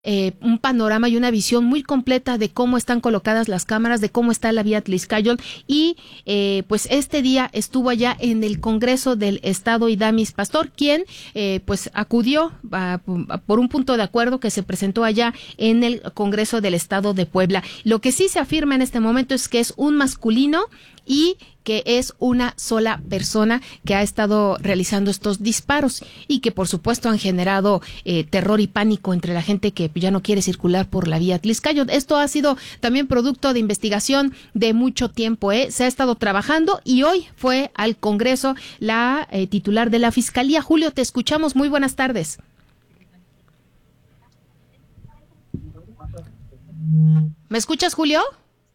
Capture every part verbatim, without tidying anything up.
Eh, un panorama y una visión muy completa de cómo están colocadas las cámaras, de cómo está la vía Tliscayol, y eh, pues este día estuvo allá en el Congreso del Estado Idamis Pastor, quien eh, pues acudió a, a, por un punto de acuerdo que se presentó allá en el Congreso del Estado de Puebla. Lo que sí se afirma en este momento es que es un masculino y que es una sola persona que ha estado realizando estos disparos y que por supuesto han generado eh, terror y pánico entre la gente que ya no quiere circular por la vía Tliscayol. Esto ha sido también producto de investigación de mucho tiempo, ¿eh? Se ha estado trabajando y hoy fue al Congreso la eh, titular de la Fiscalía. Julio, te escuchamos. Muy buenas tardes. ¿Me escuchas, Julio?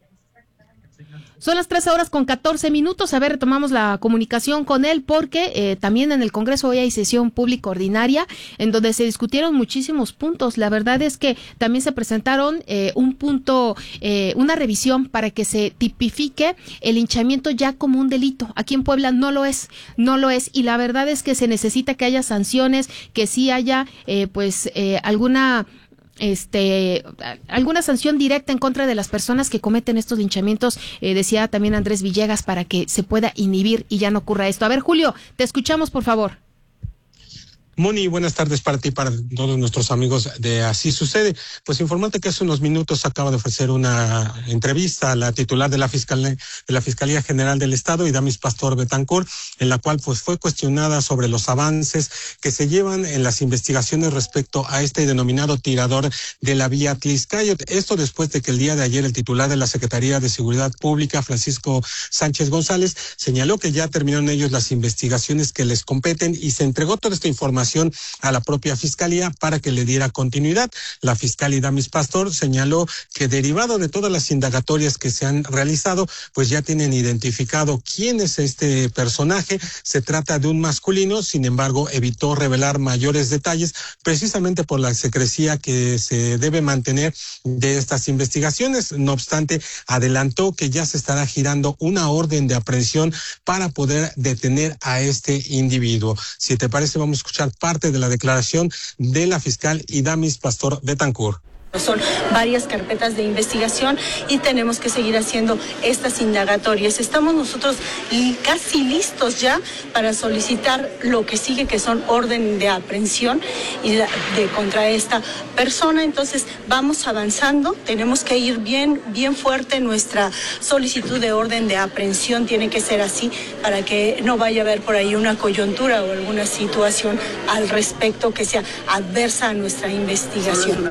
Son las tres horas con catorce minutos. A ver, retomamos la comunicación con él porque eh, también en el Congreso hoy hay sesión pública ordinaria en donde se discutieron muchísimos puntos. La verdad es que también se presentaron eh, un punto, eh, una revisión para que se tipifique el linchamiento ya como un delito. Aquí en Puebla no lo es, no lo es. Y la verdad es que se necesita que haya sanciones, que sí haya eh, pues eh, alguna... este alguna sanción directa en contra de las personas que cometen estos linchamientos, eh, decía también Andrés Villegas, para que se pueda inhibir y ya no ocurra esto. A ver, Julio, te escuchamos, por favor. Moni, buenas tardes para ti y para todos nuestros amigos de Así Sucede. Pues informarte que hace unos minutos acaba de ofrecer una entrevista a la titular de la Fiscalía, de la Fiscalía General del Estado, Idamis Pastor Betancur, en la cual pues fue cuestionada sobre los avances que se llevan en las investigaciones respecto a este denominado tirador de la vía Tliscayol. Esto después de que el día de ayer el titular de la Secretaría de Seguridad Pública, Francisco Sánchez González, señaló que ya terminaron ellos las investigaciones que les competen y se entregó toda esta información a la propia Fiscalía para que le diera continuidad. La fiscal Idamis Pastor señaló que derivado de todas las indagatorias que se han realizado, pues ya tienen identificado quién es este personaje. Se trata de un masculino, sin embargo, evitó revelar mayores detalles precisamente por la secrecía que se debe mantener de estas investigaciones. No obstante, adelantó que ya se estará girando una orden de aprehensión para poder detener a este individuo. Si te parece, vamos a escuchar parte de la declaración de la fiscal Idamis Pastor Betancur. Son varias carpetas de investigación y tenemos que seguir haciendo estas indagatorias. Estamos nosotros casi listos ya para solicitar lo que sigue, que son orden de aprehensión y de, de contra esta persona. Entonces vamos avanzando, tenemos que ir bien, bien fuerte. Nuestra solicitud de orden de aprehensión tiene que ser así para que no vaya a haber por ahí una coyuntura o alguna situación al respecto que sea adversa a nuestra investigación.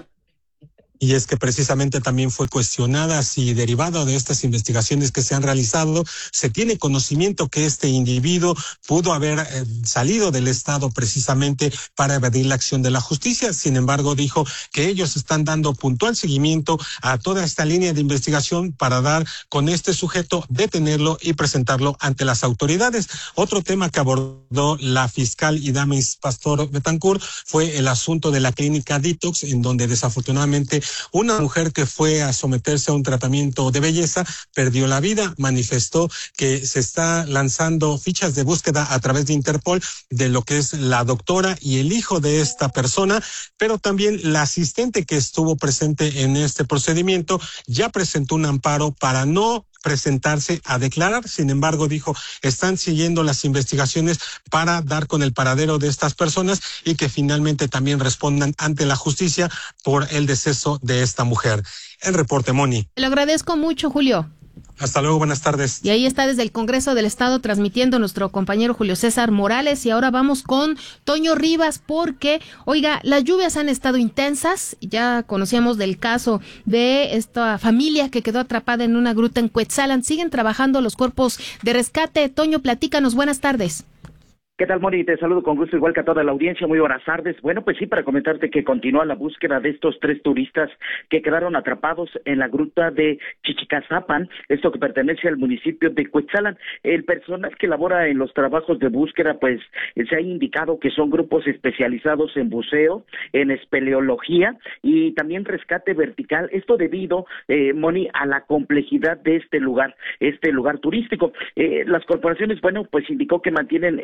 Y es que precisamente también fue cuestionada si derivado de estas investigaciones que se han realizado, se tiene conocimiento que este individuo pudo haber eh, salido del Estado precisamente para evadir la acción de la justicia. Sin embargo, dijo que ellos están dando puntual seguimiento a toda esta línea de investigación para dar con este sujeto, detenerlo y presentarlo ante las autoridades. Otro tema que abordó la fiscal Idamis Pastor Betancur fue el asunto de la clínica Detox, en donde desafortunadamente una mujer que fue a someterse a un tratamiento de belleza perdió la vida. Manifestó que se está lanzando fichas de búsqueda a través de Interpol de lo que es la doctora y el hijo de esta persona, pero también la asistente que estuvo presente en este procedimiento ya presentó un amparo para no presentarse a declarar. Sin embargo, dijo, están siguiendo las investigaciones para dar con el paradero de estas personas y que finalmente también respondan ante la justicia por el deceso de esta mujer. El reporte, Moni. Le agradezco mucho, Julio. Hasta luego, buenas tardes. Y ahí está desde el Congreso del Estado transmitiendo nuestro compañero Julio César Morales. Y ahora vamos con Toño Rivas porque, oiga, las lluvias han estado intensas. Ya conocíamos del caso de esta familia que quedó atrapada en una gruta en Cuetzalan. Siguen trabajando los cuerpos de rescate. Toño, platícanos, buenas tardes. ¿Qué tal, Moni? Te saludo con gusto, igual que a toda la audiencia. Muy buenas tardes. Bueno, pues sí, para comentarte que continúa la búsqueda de estos tres turistas que quedaron atrapados en la gruta de Chichicazapan, esto que pertenece al municipio de Cuetzalan. El personal que labora en los trabajos de búsqueda, pues se ha indicado que son grupos especializados en buceo, en espeleología y también rescate vertical. Esto debido, eh, Moni, a la complejidad de este lugar, este lugar turístico. Eh, las corporaciones, bueno, pues indicó que mantienen esta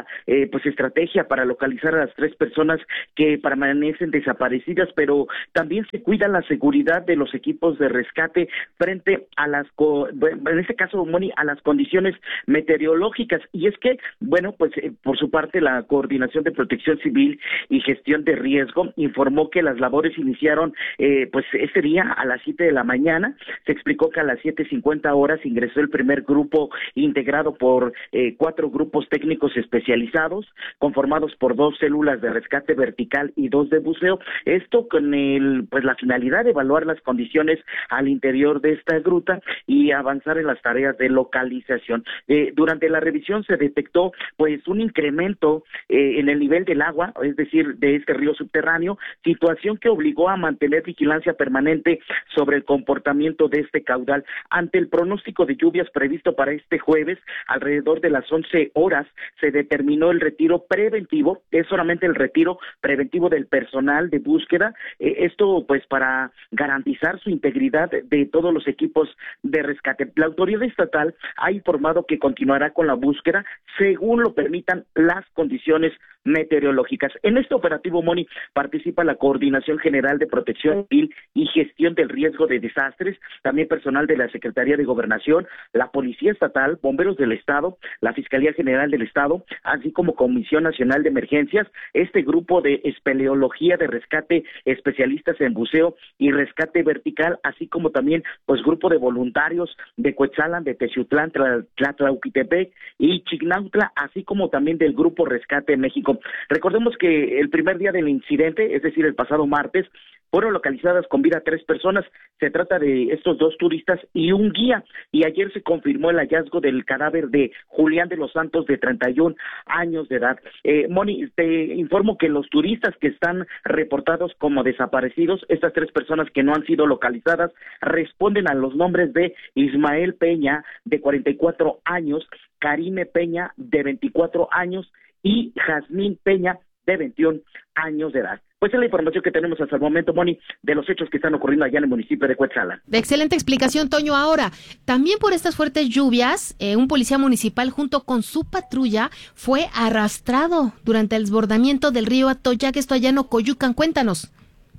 esta eh, pues estrategia para localizar a las tres personas que permanecen desaparecidas, pero también se cuida la seguridad de los equipos de rescate frente a las, en este caso, Moni, a las condiciones meteorológicas. Y es que, bueno, pues eh, por su parte la Coordinación de Protección Civil y Gestión de Riesgo informó que las labores iniciaron eh, pues este día a las siete de la mañana. Se explicó que a las siete cincuenta horas ingresó el primer grupo integrado por eh, cuatro grupos técnicos especializados, conformados por dos células de rescate vertical y dos de buceo. Esto con el pues la finalidad de evaluar las condiciones al interior de esta gruta y avanzar en las tareas de localización. Eh, durante la revisión se detectó pues un incremento eh, en el nivel del agua, es decir, de este río subterráneo, situación que obligó a mantener vigilancia permanente sobre el comportamiento de este caudal. Ante el pronóstico de lluvias previsto para este jueves, alrededor de las once horas, se determinó el retiro preventivo, es solamente el retiro preventivo del personal de búsqueda, eh, esto pues para garantizar su integridad de todos los equipos de rescate. La autoridad estatal ha informado que continuará con la búsqueda según lo permitan las condiciones meteorológicas. En este operativo, Moni, participa la Coordinación General de Protección Civil y Gestión del Riesgo de Desastres, también personal de la Secretaría de Gobernación, la Policía Estatal, Bomberos del Estado, la Fiscalía General del Estado, así como Comisión Nacional de Emergencias, este grupo de espeleología de rescate, especialistas en buceo y rescate vertical, así como también pues grupo de voluntarios de Cuetzalan, de Teciutlán, Tlatlauquitepec y Chignautla, así como también del Grupo Rescate México. Recordemos que el primer día del incidente, es decir, el pasado martes, fueron localizadas con vida tres personas. Se trata de estos dos turistas y un guía. Y ayer se confirmó el hallazgo del cadáver de Julián de los Santos, de treinta y un años de edad. Eh, Moni, te informo que los turistas que están reportados como desaparecidos, estas tres personas que no han sido localizadas, responden a los nombres de Ismael Peña, de cuarenta y cuatro años, Karime Peña, de veinticuatro años, y Jazmín Peña, de veintiún años de edad. Pues es la información que tenemos hasta el momento, Moni, de los hechos que están ocurriendo allá en el municipio de Cuetzalan. De excelente explicación, Toño. Ahora, también por estas fuertes lluvias, eh, un policía municipal junto con su patrulla fue arrastrado durante el desbordamiento del río Atoyac, esto allá en Ocoyucan. Cuéntanos.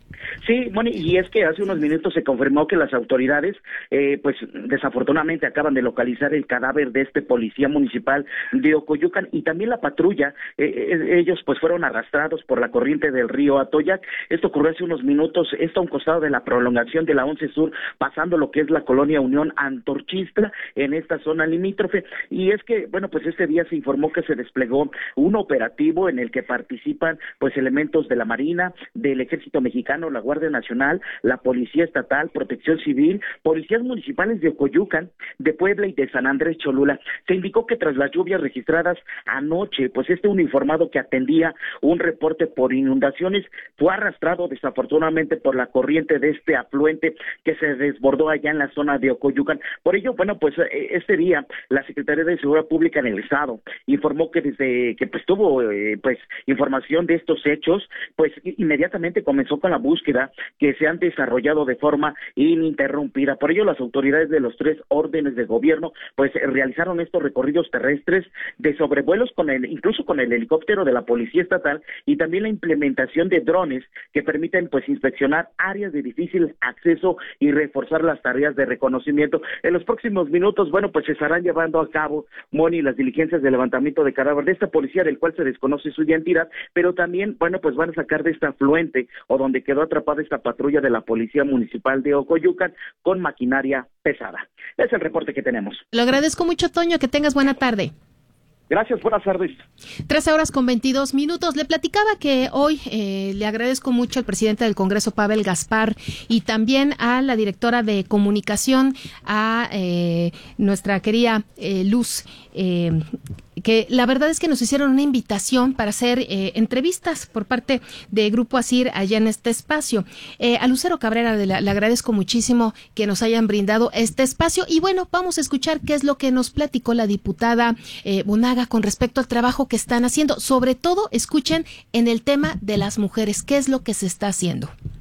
Sí, Moni, y es que hace unos minutos se confirmó que las autoridades, eh, pues desafortunadamente acaban de localizar el cadáver de este policía municipal de Ocoyucan y también la patrulla. Eh, ellos pues fueron arrastrados por la corriente del río Atoyac. Esto ocurrió hace unos minutos, esto a un costado de la prolongación de la once Sur, pasando lo que es la colonia Unión Antorchistla, en esta zona limítrofe. Y es que, bueno, pues este día se informó que se desplegó un operativo en el que participan pues elementos de la Marina, del Ejército Mexicano, la Guardia Nacional, la Policía Estatal, Protección Civil, policías municipales de Ocoyucan, de Puebla y de San Andrés Cholula. Se indicó que tras las lluvias registradas anoche, pues este uniformado que atendía un reporte por inundaciones fue arrastrado desafortunadamente por la corriente de este afluente que se desbordó allá en la zona de Ocoyucan. Por ello, bueno, pues este día la Secretaría de Seguridad Pública en el Estado informó que desde que pues tuvo eh, pues información de estos hechos, pues inmediatamente comenzó con la búsqueda que se han desarrollado de forma ininterrumpida. Por ello, las autoridades de los tres órdenes de gobierno pues realizaron estos recorridos terrestres de sobrevuelos con el, incluso con el helicóptero de la Policía Estatal, y también la implementación de drones que permiten pues inspeccionar áreas de difícil acceso y reforzar las tareas de reconocimiento. En los próximos minutos, bueno, pues se estarán llevando a cabo, Moni, las diligencias de levantamiento de cadáver de esta policía, del cual se desconoce su identidad, pero también, bueno, pues van a sacar de este afluente o donde quedó atrapada esta patrulla de la Policía Municipal de Ocoyucan con maquinaria pesada. Es el reporte que tenemos. Lo agradezco mucho, Toño, que tengas buena tarde. Gracias, buenas tardes. trece horas con veintidós minutos. Le platicaba que hoy eh, le agradezco mucho al presidente del Congreso, Pavel Gaspar, y también a la directora de comunicación, a eh, nuestra querida eh, Luz, eh, que la verdad es que nos hicieron una invitación para hacer eh, entrevistas por parte de Grupo ASIR allá en este espacio. Eh, a Lucero Cabrera le, le agradezco muchísimo que nos hayan brindado este espacio, y bueno, vamos a escuchar qué es lo que nos platicó la diputada eh, Bonaga con respecto al trabajo que están haciendo. Sobre todo, escuchen en el tema de las mujeres, qué es lo que se está haciendo.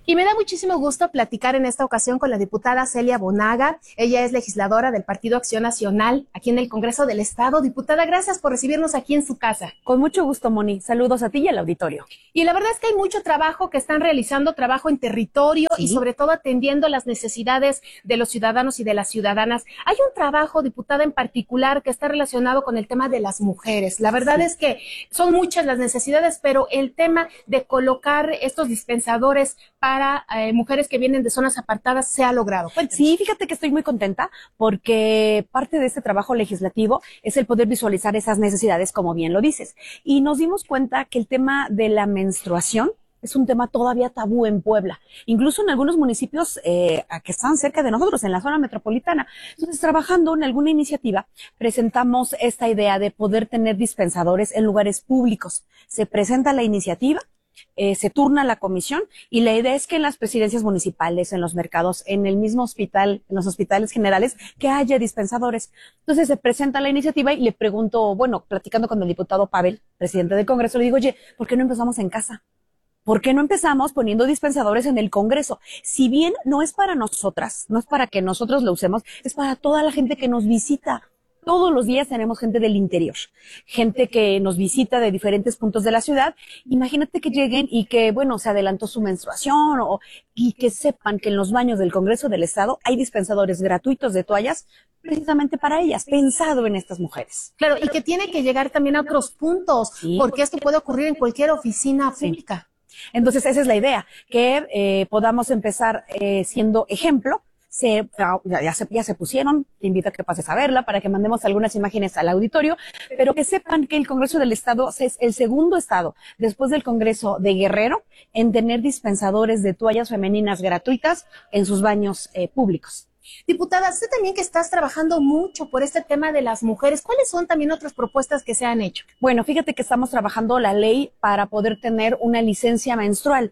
Y me da muchísimo gusto platicar en esta ocasión con la diputada Celia Bonaga. Ella es legisladora del Partido Acción Nacional aquí en el Congreso del Estado. Diputada, gracias por recibirnos aquí en su casa. Con mucho gusto, Moni. Saludos a ti y al auditorio. Y la verdad es que hay mucho trabajo que están realizando, trabajo en territorio ¿Sí? y sobre todo atendiendo las necesidades de los ciudadanos y de las ciudadanas. Hay un trabajo, diputada, en particular que está relacionado con el tema de las mujeres. La verdad sí. es que son muchas las necesidades, pero el tema de colocar estos dispensadores para para eh, mujeres que vienen de zonas apartadas se ha logrado. Cuéntanos. Sí, fíjate que estoy muy contenta porque parte de este trabajo legislativo es el poder visualizar esas necesidades, como bien lo dices. Y nos dimos cuenta que el tema de la menstruación es un tema todavía tabú en Puebla, incluso en algunos municipios eh, que están cerca de nosotros, en la zona metropolitana. Entonces, trabajando en alguna iniciativa, presentamos esta idea de poder tener dispensadores en lugares públicos. Se presenta la iniciativa, Eh, se turna la comisión y la idea es que en las presidencias municipales, en los mercados, en el mismo hospital, en los hospitales generales, que haya dispensadores. Entonces se presenta la iniciativa y le pregunto, bueno, platicando con el diputado Pavel, presidente del Congreso, le digo, oye, ¿por qué no empezamos en casa? ¿Por qué no empezamos poniendo dispensadores en el Congreso? Si bien no es para nosotras, no es para que nosotros lo usemos, es para toda la gente que nos visita. Todos los días tenemos gente del interior, gente que nos visita de diferentes puntos de la ciudad. Imagínate que lleguen y que, bueno, se adelantó su menstruación o, y que sepan que en los baños del Congreso del Estado hay dispensadores gratuitos de toallas precisamente para ellas, pensado en estas mujeres. Claro, y que tiene que llegar también a otros puntos, sí. porque esto puede ocurrir en cualquier oficina pública. Sí. Entonces, esa es la idea, que eh, podamos empezar eh, siendo ejemplo. Se, ya, ya, se, ya se pusieron, te invito a que pases a verla para que mandemos algunas imágenes al auditorio, pero que sepan que el Congreso del Estado es el segundo estado, después del Congreso de Guerrero, en tener dispensadores de toallas femeninas gratuitas en sus baños eh, públicos. Diputada, sé también que estás trabajando mucho por este tema de las mujeres. ¿Cuáles son también otras propuestas que se han hecho? Bueno, fíjate que estamos trabajando la ley para poder tener una licencia menstrual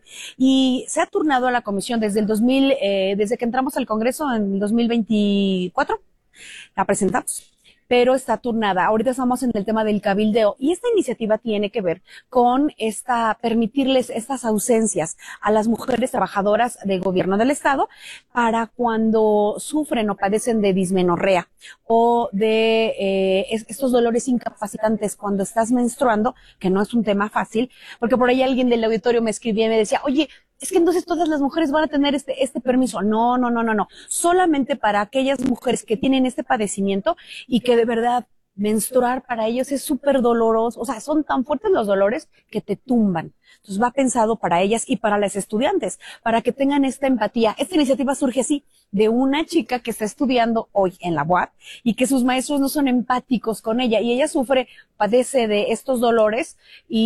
y se ha turnado a la comisión desde el dos mil, eh, desde que entramos al Congreso en el dos mil veinticuatro, la presentamos. Pero está turnada. Ahorita estamos en el tema del cabildeo y esta iniciativa tiene que ver con esta, permitirles estas ausencias a las mujeres trabajadoras del gobierno del estado para cuando sufren o padecen de dismenorrea o de eh, estos dolores incapacitantes cuando estás menstruando, que no es un tema fácil, porque por ahí alguien del auditorio me escribía y me decía, oye, es que entonces todas las mujeres van a tener este, este permiso. No, no, no, no, no. Solamente para aquellas mujeres que tienen este padecimiento y que de verdad menstruar para ellos es súper doloroso. O sea, son tan fuertes los dolores que te tumban. Entonces va pensado para ellas y para las estudiantes, para que tengan esta empatía. Esta iniciativa surge así, de una chica que está estudiando hoy en la U A P y que sus maestros no son empáticos con ella y ella sufre, padece de estos dolores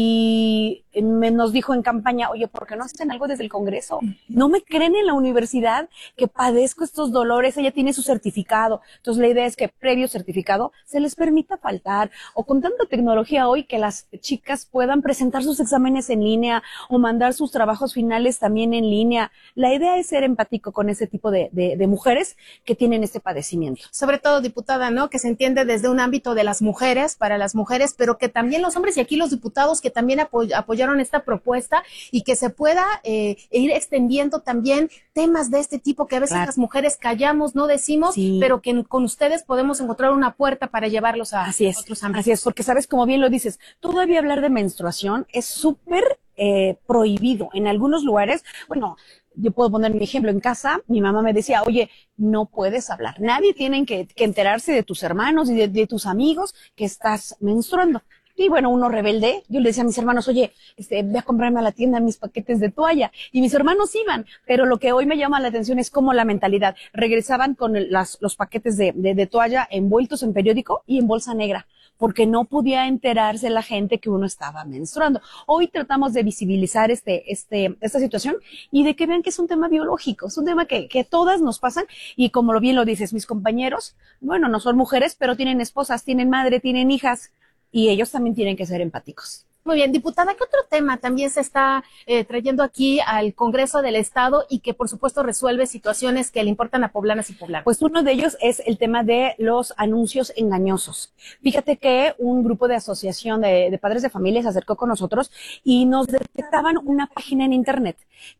y me, nos dijo en campaña, oye, ¿por qué no hacen algo desde el Congreso? No me creen en la universidad que padezco estos dolores, ella tiene su certificado. Entonces la idea es que previo certificado se les permita faltar o con tanta tecnología hoy que las chicas puedan presentar sus exámenes en línea o mandar sus trabajos finales también en línea. La idea es ser empático con ese tipo de, de, de mujeres que tienen este padecimiento. Sobre todo, diputada, ¿no? Que se entiende desde un ámbito de las mujeres, para las mujeres, pero que también los hombres y aquí los diputados que también apoy apoyaron esta propuesta y que se pueda eh, ir extendiendo también temas de este tipo que a veces claro. las mujeres callamos, no decimos, sí. pero que con ustedes podemos encontrar una puerta para llevarlos a así es, otros ámbitos. Así es, porque sabes, como bien lo dices, todavía hablar de menstruación es súper Eh, prohibido en algunos lugares. Bueno, yo puedo poner mi ejemplo en casa. Mi mamá me decía, oye, no puedes hablar. Nadie tiene que, que enterarse de tus hermanos y de, de tus amigos que estás menstruando. Y bueno, uno rebelde, yo le decía a mis hermanos, oye, este, ve a comprarme a la tienda mis paquetes de toalla. Y mis hermanos iban, pero lo que hoy me llama la atención es cómo la mentalidad. Regresaban con el, las, los paquetes de, de, de toalla envueltos en periódico y en bolsa negra, porque no podía enterarse la gente que uno estaba menstruando. Hoy tratamos de visibilizar este, este, esta situación y de que vean que es un tema biológico, es un tema que, que todas nos pasan y como bien lo dices, mis compañeros, bueno, no son mujeres, pero tienen esposas, tienen madre, tienen hijas y ellos también tienen que ser empáticos. Muy bien, diputada, ¿qué otro tema también se está eh, trayendo aquí al Congreso del Estado y que por supuesto resuelve situaciones que le importan a poblanas y poblanos? Pues uno de ellos es el tema de los anuncios engañosos. Fíjate que un grupo de asociación de, de padres de familia se acercó con nosotros y nos detectaban una página en internet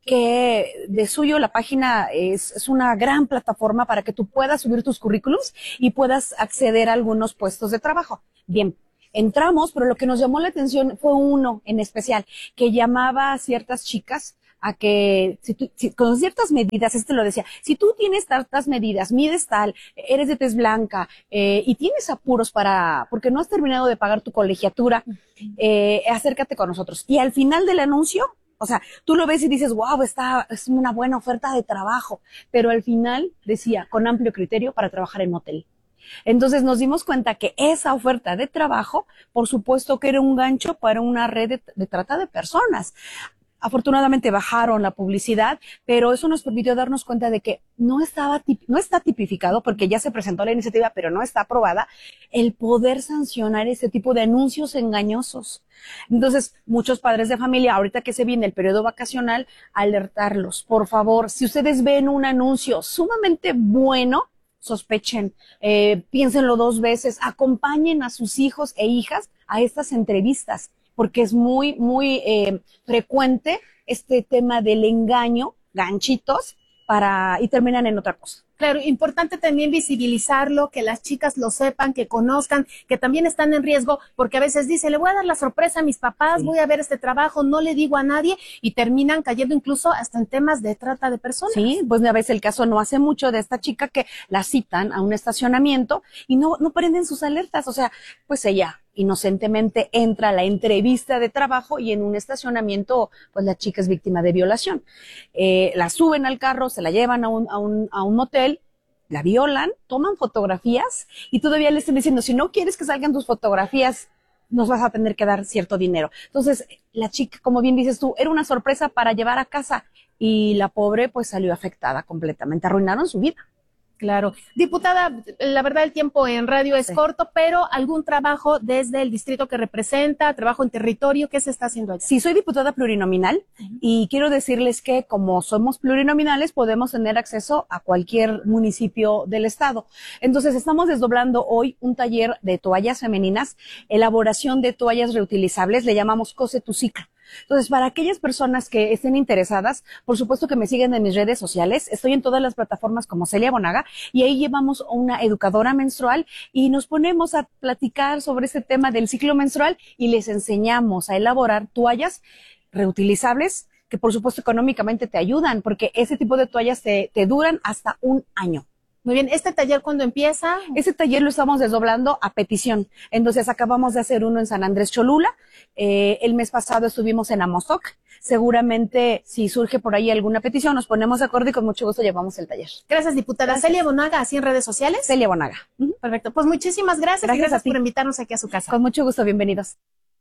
que de suyo la página es, es una gran plataforma para que tú puedas subir tus currículums y puedas acceder a algunos puestos de trabajo. Bien. Entramos, pero lo que nos llamó la atención fue uno en especial que llamaba a ciertas chicas a que, si tú, si, con ciertas medidas, este lo decía, si tú tienes tantas medidas, mides tal, eres de tez blanca eh, y tienes apuros para, porque no has terminado de pagar tu colegiatura, eh, acércate con nosotros. Y al final del anuncio, o sea, tú lo ves y dices, wow, está, es una buena oferta de trabajo, pero al final decía, con amplio criterio para trabajar en hotel. Entonces nos dimos cuenta que esa oferta de trabajo, por supuesto que era un gancho para una red de, de trata de personas. Afortunadamente bajaron la publicidad, pero eso nos permitió darnos cuenta de que no estaba no está tipificado, porque ya se presentó la iniciativa, pero no está aprobada, el poder sancionar ese tipo de anuncios engañosos. Entonces, muchos padres de familia, ahorita que se viene el periodo vacacional, alertarlos. Por favor, si ustedes ven un anuncio sumamente bueno, sospechen, eh, piénsenlo dos veces, acompañen a sus hijos e hijas a estas entrevistas, porque es muy, muy eh, frecuente este tema del engaño, ganchitos, para y terminan en otra cosa. Claro, importante también visibilizarlo, que las chicas lo sepan, que conozcan, que también están en riesgo, porque a veces dicen, le voy a dar la sorpresa a mis papás, sí. voy a ver este trabajo, no le digo a nadie, y terminan cayendo incluso hasta en temas de trata de personas. Sí, pues a veces el caso no hace mucho de esta chica que la citan a un estacionamiento y no, no prenden sus alertas, o sea, pues ella inocentemente entra a la entrevista de trabajo y en un estacionamiento, pues la chica es víctima de violación. Eh, la suben al carro, se la llevan a un, a un, a un motel, la violan, toman fotografías y todavía le están diciendo, si no quieres que salgan tus fotografías, nos vas a tener que dar cierto dinero. Entonces, la chica, como bien dices tú, era una sorpresa para llevar a casa y la pobre pues salió afectada completamente, arruinaron su vida. Claro. Diputada, la verdad el tiempo en radio es sí. corto, pero algún trabajo desde el distrito que representa, trabajo en territorio, ¿qué se está haciendo allá? Sí, soy diputada plurinominal uh-huh. y quiero decirles que como somos plurinominales podemos tener acceso a cualquier municipio del estado. Entonces estamos desdoblando hoy un taller de toallas femeninas, elaboración de toallas reutilizables, le llamamos Cose tu Ciclo. Entonces, para aquellas personas que estén interesadas, por supuesto que me siguen en mis redes sociales. Estoy en todas las plataformas como Celia Bonaga y ahí llevamos una educadora menstrual y nos ponemos a platicar sobre este tema del ciclo menstrual y les enseñamos a elaborar toallas reutilizables que por supuesto económicamente te ayudan porque ese tipo de toallas te, te duran hasta un año. Muy bien, ¿este taller cuándo empieza? Ese taller lo estamos desdoblando a petición. Entonces acabamos de hacer uno en San Andrés Cholula. Eh, el mes pasado estuvimos en Amozoc. Seguramente si surge por ahí alguna petición nos ponemos de acuerdo y con mucho gusto llevamos el taller. Gracias, diputada. Gracias. Celia Bonaga, así en redes sociales. Celia Bonaga. Uh-huh. Perfecto. Pues muchísimas gracias. Gracias, gracias por invitarnos aquí a su casa. Con mucho gusto, bienvenidos.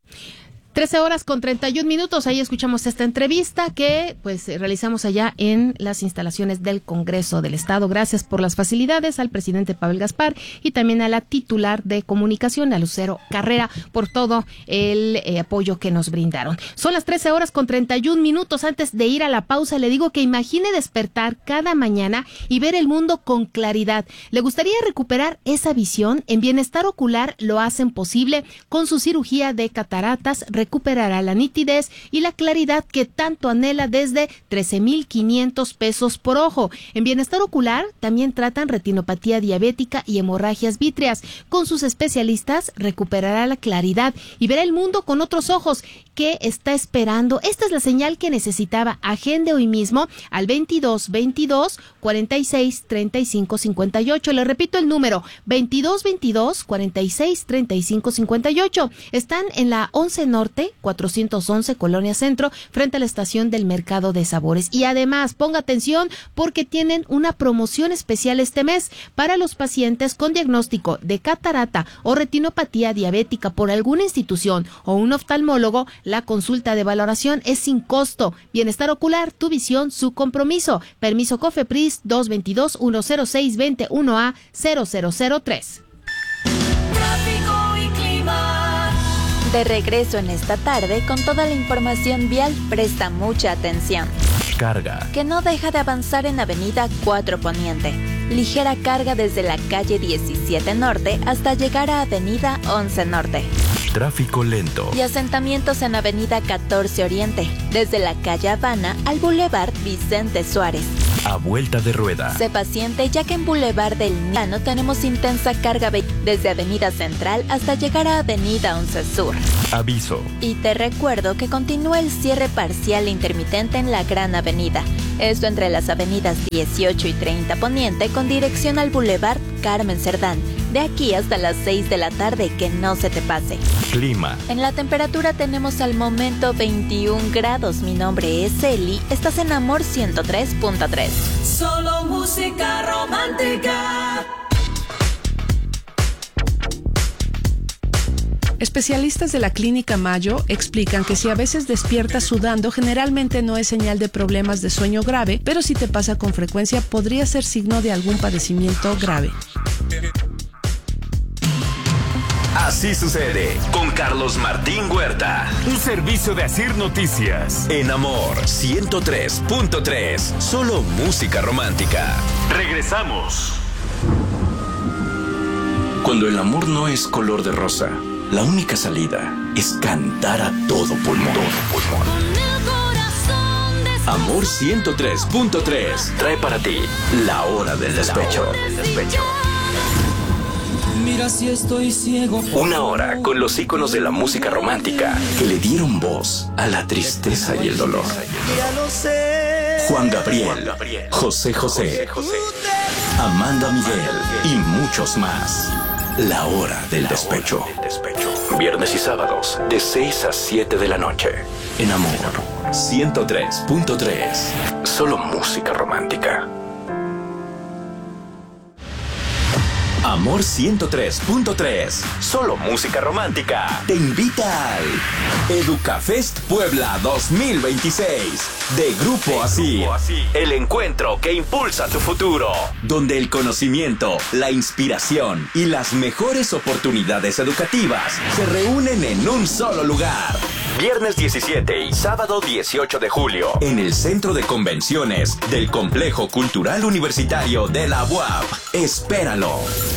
trece horas con treinta y un minutos, ahí escuchamos esta entrevista que pues realizamos allá en las instalaciones del Congreso del Estado. Gracias por las facilidades al presidente Pavel Gaspar y también a la titular de comunicación, a Lucero Carrera, por todo el eh, apoyo que nos brindaron. Son las trece horas con treinta y un minutos. Antes de ir a la pausa, le digo que imagine despertar cada mañana y ver el mundo con claridad. ¿Le gustaría recuperar esa visión? En Bienestar Ocular lo hacen posible con su cirugía de cataratas. Recuperará la nitidez y la claridad que tanto anhela desde trece mil quinientos pesos por ojo. En Bienestar Ocular también tratan retinopatía diabética y hemorragias vítreas. Con sus especialistas recuperará la claridad y verá el mundo con otros ojos. ¿Qué está esperando? Esta es la señal que necesitaba. Agende hoy mismo al veintidós veintidós cuarenta y seis treinta y cinco cincuenta y ocho. Le repito el número, veintidós veintidós cuarenta y seis treinta y cinco cincuenta y ocho. Están en la once Norte, cuatrocientos once, Colonia Centro, frente a la estación del Mercado de Sabores. Y además, ponga atención porque tienen una promoción especial este mes para los pacientes con diagnóstico de catarata o retinopatía diabética por alguna institución o un oftalmólogo. La consulta de valoración es sin costo. Bienestar Ocular, tu visión, su compromiso. Permiso COFEPRIS dos veintidós uno cero seis veintiuno A cero cero cero tres. Tráfico y clima. De regreso en esta tarde con toda la información vial, presta mucha atención. Carga. Que no deja de avanzar en Avenida cuatro Poniente. Ligera carga desde la calle diecisiete Norte hasta llegar a Avenida once Norte. Tráfico lento. Y asentamientos en Avenida catorce Oriente, desde la calle Habana al Boulevard Vicente Suárez. A vuelta de rueda. Sé paciente, ya que en Boulevard del Llano tenemos intensa carga desde Avenida Central hasta llegar a Avenida once Sur. Aviso. Y te recuerdo que continúa el cierre parcial e intermitente en la Gran Avenida. Esto entre las avenidas dieciocho y treinta Poniente con dirección al Boulevard Carmen Cerdán. De aquí hasta las seis de la tarde, que no se te pase. Clima. En la temperatura tenemos al momento veintiún grados. Mi nombre es Eli. Estás en Amor ciento tres punto tres. Solo música romántica. Especialistas de la Clínica Mayo explican que si a veces despiertas sudando, generalmente no es señal de problemas de sueño grave, pero si te pasa con frecuencia podría ser signo de algún padecimiento grave. Así sucede con Carlos Martín Huerta. Un servicio de Asir Noticias. En Amor ciento tres punto tres. Solo música romántica. Regresamos. Cuando el amor no es color de rosa, la única salida es cantar a todo pulmón. Todo pulmón. Amor ciento tres punto tres trae para ti La Hora del Despecho. La hora del despecho. Mira si estoy ciego. Una hora con los íconos de la música romántica que le dieron voz a la tristeza y el dolor. Juan Gabriel, José José, Amanda Miguel y muchos más. La Hora del Despecho. Viernes y sábados de seis a siete de la noche. En Amor ciento tres punto tres. Solo música romántica. Amor ciento tres punto tres. Solo música romántica. Te invita al Educafest Puebla dos mil veintiséis de Grupo Asir. El encuentro que impulsa tu futuro. Donde el conocimiento, la inspiración y las mejores oportunidades educativas se reúnen en un solo lugar. Viernes diecisiete y sábado dieciocho de julio. En el Centro de Convenciones del Complejo Cultural Universitario de la U A P. Espéralo.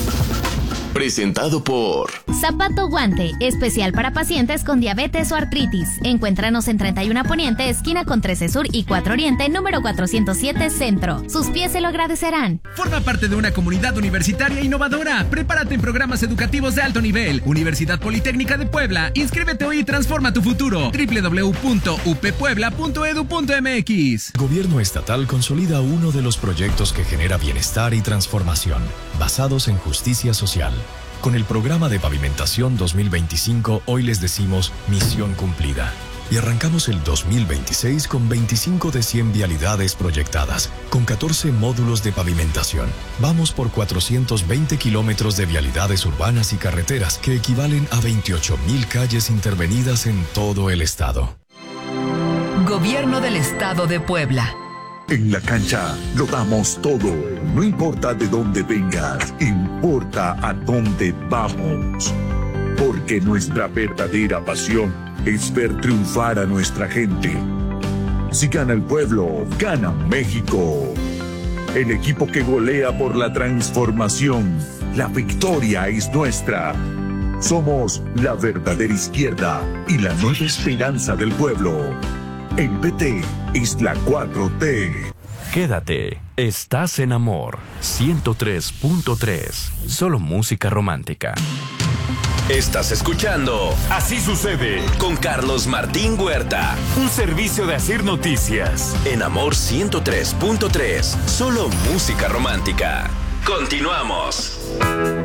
Presentado por Zapato Guante, especial para pacientes con diabetes o artritis. Encuéntranos en treinta y uno Poniente, esquina con trece Sur y cuatro Oriente, número cuatrocientos siete Centro. Sus pies se lo agradecerán. Forma parte de una comunidad universitaria innovadora. Prepárate en programas educativos de alto nivel. Universidad Politécnica de Puebla. Inscríbete hoy y transforma tu futuro. doble u doble u doble u punto u p puebla punto e d u punto m x. Gobierno estatal consolida uno de los proyectos que genera bienestar y transformación, basados en justicia social. Con el programa de pavimentación dos mil veinticinco, hoy les decimos misión cumplida. Y arrancamos el dos mil veintiséis con veinticinco de cien vialidades proyectadas, con catorce módulos de pavimentación. Vamos por cuatrocientos veinte kilómetros de vialidades urbanas y carreteras, que equivalen a veintiocho mil calles intervenidas en todo el estado. Gobierno del Estado de Puebla. En la cancha lo damos todo, no importa de dónde vengas, importa a dónde vamos. Porque nuestra verdadera pasión es ver triunfar a nuestra gente. Si gana el pueblo, gana México. El equipo que golea por la transformación, la victoria es nuestra. Somos la verdadera izquierda y la nueva esperanza del pueblo. El P T es la cuatro T. Quédate, estás en Amor ciento tres punto tres. Solo música romántica. Estás escuchando Así Sucede con Carlos Martín Huerta. Un servicio de Asir Noticias. En Amor ciento tres punto tres. Solo música romántica. Continuamos.